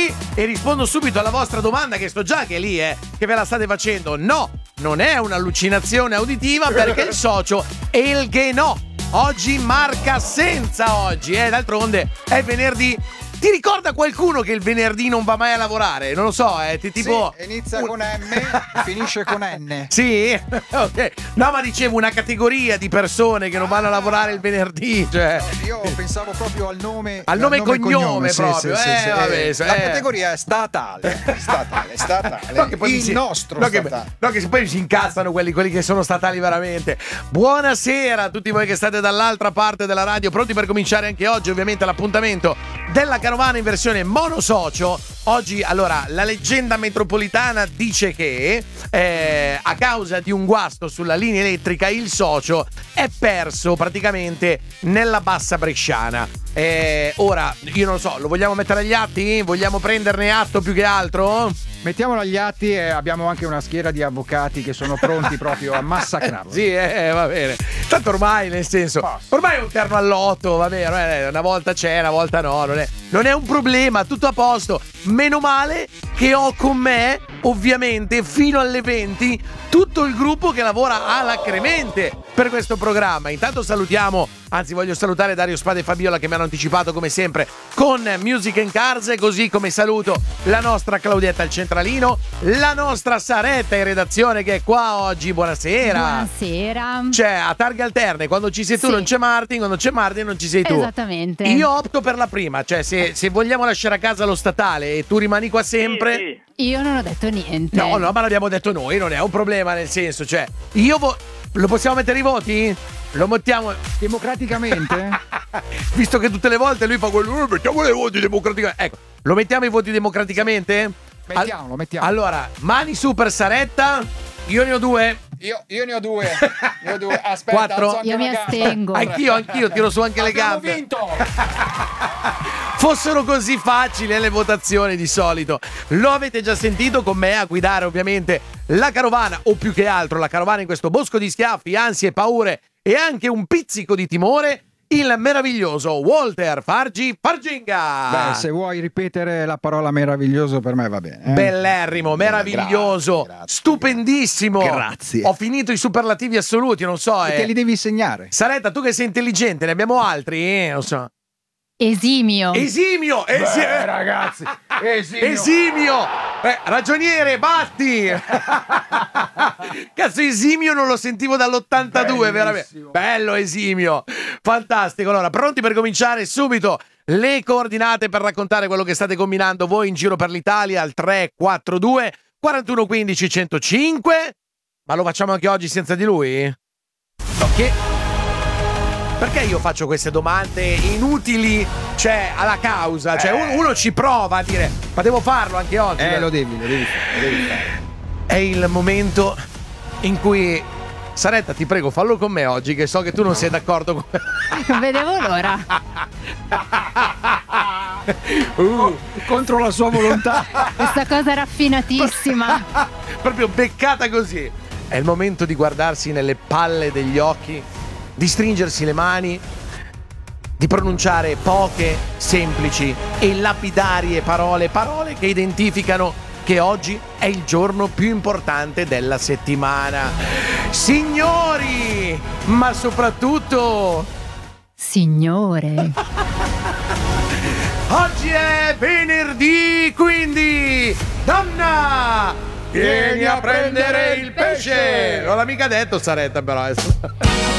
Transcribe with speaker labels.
Speaker 1: venerdì e rispondo subito alla vostra domanda, che sto già che è lì, che ve la state facendo. No, non è un'allucinazione uditiva, perché il socio è il che no. Oggi marca assenza oggi, d'altronde è venerdì. Ti ricorda qualcuno che il venerdì non va mai a lavorare? Non lo so, tipo...
Speaker 2: Sì, inizia con M, finisce con N.
Speaker 1: Sì? Ok. No, ma dicevo una categoria di persone che non vanno a lavorare il venerdì, cioè...
Speaker 2: No, io pensavo proprio al nome...
Speaker 1: Al nome e cognome proprio.
Speaker 2: Sì.
Speaker 1: Vabbè,
Speaker 2: la categoria è statale.
Speaker 1: No, che poi
Speaker 2: nostro statale.
Speaker 1: No, che poi si incazzano quelli che sono statali veramente. Buonasera a tutti voi che state dall'altra parte della radio, pronti per cominciare anche oggi, ovviamente, l'appuntamento della Carovana in versione monosocio. Oggi, allora, la leggenda metropolitana dice che a causa di un guasto sulla linea elettrica il socio è perso praticamente nella bassa bresciana. Ora, io non lo so, lo vogliamo mettere agli atti? Vogliamo prenderne atto più che altro?
Speaker 2: Mettiamolo agli atti e abbiamo anche una schiera di avvocati che sono pronti proprio a massacrarlo.
Speaker 1: Sì, va bene. Tanto ormai, nel senso, ormai è un terno all'otto, va bene, una volta c'è, una volta no, non è un problema, tutto a posto. Meno male che ho con me, ovviamente, fino alle 20, tutto il gruppo che lavora alacremente per questo programma. Intanto salutiamo, anzi voglio salutare Dario Spada e Fabiola che mi hanno anticipato come sempre con Music and Cars, così come saluto la nostra Claudietta al centralino, la nostra Saretta in redazione che è qua oggi. Buonasera.
Speaker 3: Buonasera.
Speaker 1: Cioè, a targhe alterne, quando ci sei tu non c'è Martin, quando c'è Martin non ci sei tu.
Speaker 3: Esattamente.
Speaker 1: Io opto per la prima, cioè se vogliamo lasciare a casa lo statale e tu rimani qua sempre...
Speaker 4: Sì.
Speaker 3: Io non ho detto niente.
Speaker 1: No, ma l'abbiamo detto noi, non è un problema, nel senso, cioè, lo possiamo mettere i voti? Lo mettiamo
Speaker 2: democraticamente?
Speaker 1: Visto che tutte le volte lui fa quello, mettiamo i voti democraticamente. Ecco, lo mettiamo i voti democraticamente?
Speaker 2: Mettiamolo.
Speaker 1: Allora, mani su per Saretta. Io ne ho due.
Speaker 2: Io ne ho due. Aspetta,
Speaker 1: 4.
Speaker 3: Io mi astengo.
Speaker 1: Anch'io, tiro su anche le gambe.
Speaker 2: Abbiamo vinto!
Speaker 1: Fossero così facili le votazioni di solito. Lo avete già sentito con me a guidare ovviamente la carovana, o più che altro la carovana in questo bosco di schiaffi, ansie, paure e anche un pizzico di timore, il meraviglioso Walter Farginga.
Speaker 2: Beh, se vuoi ripetere la parola meraviglioso per me va bene.
Speaker 1: Bellerrimo, meraviglioso,
Speaker 2: grazie,
Speaker 1: stupendissimo.
Speaker 2: Grazie.
Speaker 1: Ho finito i superlativi assoluti, non so.
Speaker 2: E te li devi segnare.
Speaker 1: Saretta, tu che sei intelligente, ne abbiamo altri? Non so.
Speaker 3: Esimio.
Speaker 1: Ragazzi, esimio. Ragioniere, batti. Cazzo, esimio non lo sentivo dall'82, veramente. Bello, esimio. Fantastico. Allora, pronti per cominciare subito? Le coordinate per raccontare quello che state combinando voi in giro per l'Italia al 342 41 15 105. Ma lo facciamo anche oggi senza di lui? Ok. Perché io faccio queste domande inutili, cioè alla causa? Cioè uno ci prova a dire, ma devo farlo anche oggi.
Speaker 2: Lo devi fare.
Speaker 1: È il momento in cui... Saretta, ti prego, fallo con me oggi, che so che tu non sei d'accordo con me.
Speaker 3: Non vedevo l'ora.
Speaker 2: Contro la sua volontà.
Speaker 3: Questa cosa raffinatissima.
Speaker 1: Proprio beccata così. È il momento di guardarsi nelle palle degli occhi, di stringersi le mani, di pronunciare poche, semplici e lapidarie parole che identificano che oggi è il giorno più importante della settimana. Signori, ma soprattutto
Speaker 3: signore.
Speaker 1: Oggi è venerdì, quindi donna, vieni a prendere il pesce. Non l'ha mica detto Saretta, però.